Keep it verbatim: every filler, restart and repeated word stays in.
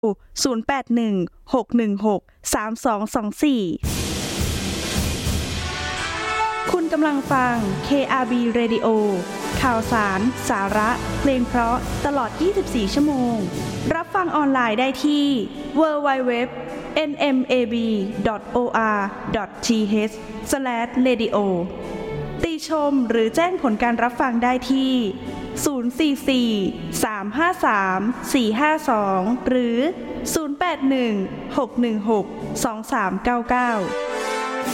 ศูนย์ แปด หนึ่ง หก หนึ่ง หก สาม สอง สอง สี่ คุณกำลังฟัง เค อาร์ บี Radio ข่าวสาร สาระ เพลงเพราะตลอด ยี่สิบสี่ ชั่วโมง รับฟังออนไลน์ได้ที่ ดับเบิลยู ดับเบิลยู ดับเบิลยู ดอท เอ็น เอ็ม เอ บี ดอท โอ อาร์ ดอท ที เอช สแลช เรดิโอ ติชมหรือแจ้งผลการรับฟังได้ที่ ศูนย์ สี่ สี่ สาม ห้า สาม สี่ ห้า สอง หรือ ศูนย์ แปด หนึ่ง หก หนึ่ง หก สอง สาม เก้า เก้า